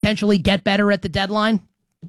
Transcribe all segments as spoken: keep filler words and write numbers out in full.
potentially get better at the deadline.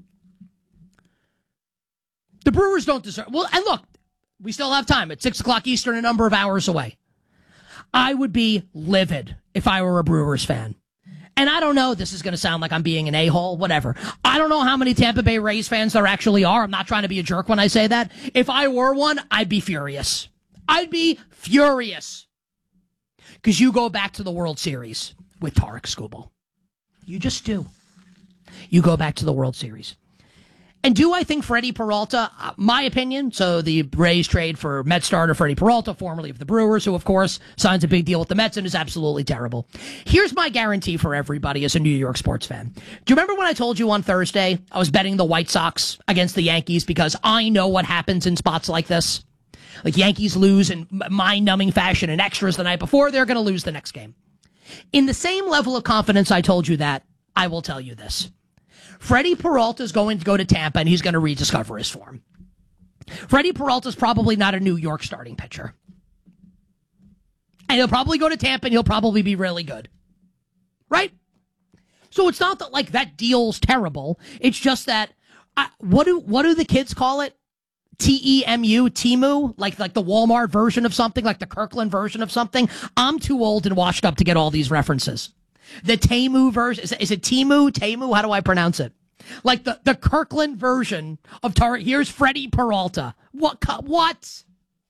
The Brewers don't deserve... Well, and look, we still have time. At six o'clock Eastern, a number of hours away. I would be livid if I were a Brewers fan. And I don't know, this is going to sound like I'm being an a-hole, whatever. I don't know how many Tampa Bay Rays fans there actually are. I'm not trying to be a jerk when I say that. If I were one, I'd be furious. I'd be furious. Because you go back to the World Series with Tarik Skubal. You just do. You go back to the World Series. And do I think Freddie Peralta, uh, my opinion, so the Rays trade for Met starter Freddie Peralta, formerly of the Brewers, who, of course, signs a big deal with the Mets and is absolutely terrible. Here's my guarantee for everybody as a New York sports fan. Do you remember when I told you on Thursday I was betting the White Sox against the Yankees because I know what happens in spots like this? Like Yankees lose in mind-numbing fashion in extras the night before, they're going to lose the next game. In the same level of confidence I told you that, I will tell you this. Freddie Peralta is going to go to Tampa, and he's going to rediscover his form. Freddie Peralta is probably not a New York starting pitcher. And he'll probably go to Tampa, and he'll probably be really good. Right? So it's not that, like, that deal's terrible. It's just that, uh, what do what do the kids call it? T E M U, Temu? Like, like the Walmart version of something? Like the Kirkland version of something? I'm too old and washed up to get all these references. The Temu version, is, is it Temu? Temu? How do I pronounce it? Like the, the Kirkland version of Tarik. Here's Freddie Peralta. What? What?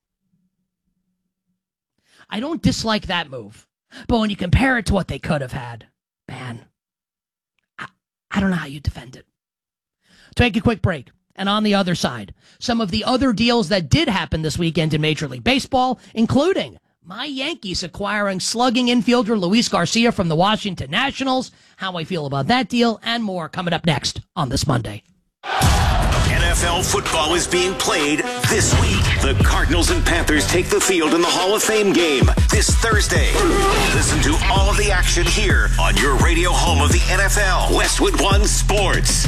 I don't dislike that move. But when you compare it to what they could have had, man, I, I don't know how you defend it. Take a quick break. And on the other side, some of the other deals that did happen this weekend in Major League Baseball, including my Yankees acquiring slugging infielder Luis Garcia from the Washington Nationals, how I feel about that deal, and more coming up next on this Monday. N F L football is being played this week. The Cardinals and Panthers take the field in the Hall of Fame game this Thursday. Listen to all of the action here on your radio home of the N F L, Westwood One Sports.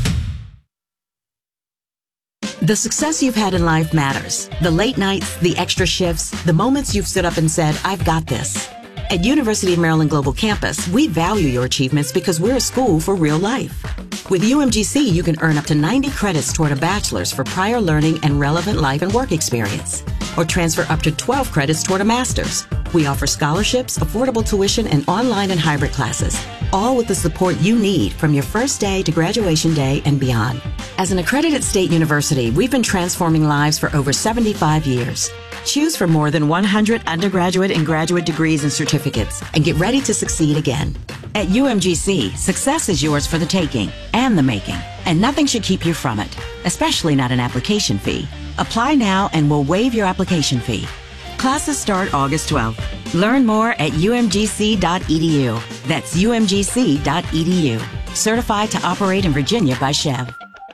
The success you've had in life matters. The late nights, the extra shifts, the moments you've stood up and said, I've got this. At University of Maryland Global Campus, we value your achievements because we're a school for real life. With U M G C, you can earn up to ninety credits toward a bachelor's for prior learning and relevant life and work experience, or transfer up to twelve credits toward a master's. We offer scholarships, affordable tuition, and online and hybrid classes, all with the support you need from your first day to graduation day and beyond. As an accredited state university, we've been transforming lives for over seventy-five years. Choose from more than one hundred undergraduate and graduate degrees and certificates and get ready to succeed again. At U M G C, success is yours for the taking and the making, and nothing should keep you from it, especially not an application fee. Apply now and we'll waive your application fee. Classes start August twelfth. Learn more at U M G C dot E D U. That's U M G C dot E D U. Certified to operate in Virginia by Chev.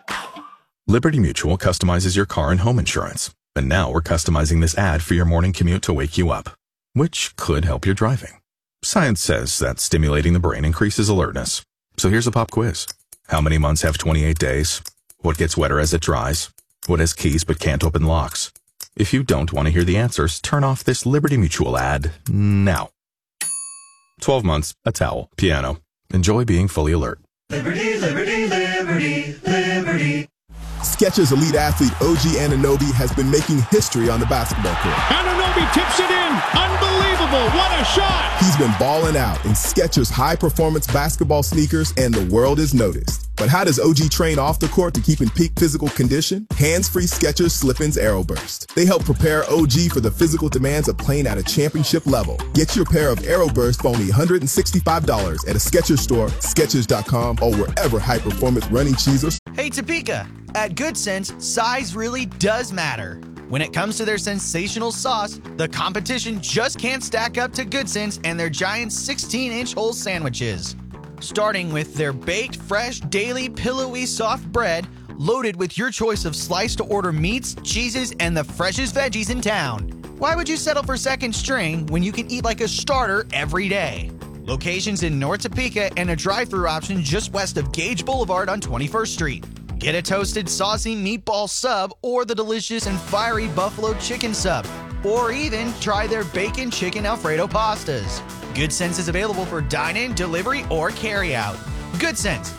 Liberty Mutual customizes your car and home insurance. And now we're customizing this ad for your morning commute to wake you up, which could help your driving. Science says that stimulating the brain increases alertness. So here's a pop quiz. How many months have twenty-eight days? What gets wetter as it dries? What has keys but can't open locks? If you don't want to hear the answers, turn off this Liberty Mutual ad now. twelve months, a towel, piano. Enjoy being fully alert. Liberty, liberty, liberty, liberty. Skechers Elite Athlete O G Anunoby has been making history on the basketball court. Anunoby tips it in. Unbelievable. What a shot. He's been balling out in Skechers high-performance basketball sneakers, and the world has noticed. But how does O G train off the court to keep in peak physical condition? Hands-free Skechers Slip-ins Aeroburst. They help prepare O G for the physical demands of playing at a championship level. Get your pair of Aeroburst for only one hundred sixty-five dollars at a Skechers store, Skechers dot com, or wherever high-performance running shoes are. Hey, Topeka. At Good Sense, size really does matter. When it comes to their sensational sauce, the competition just can't stack up to Good Sense and their giant sixteen-inch whole sandwiches. Starting with their baked, fresh, daily, pillowy, soft bread, loaded with your choice of sliced-to-order meats, cheeses, and the freshest veggies in town. Why would you settle for second string when you can eat like a starter every day? Locations in North Topeka and a drive-thru option just west of Gage Boulevard on twenty-first Street. Get a toasted, saucy meatball sub or the delicious and fiery buffalo chicken sub. Or even try their bacon chicken Alfredo pastas. Good Sense is available for dine-in, delivery, or carry-out. Good Sense,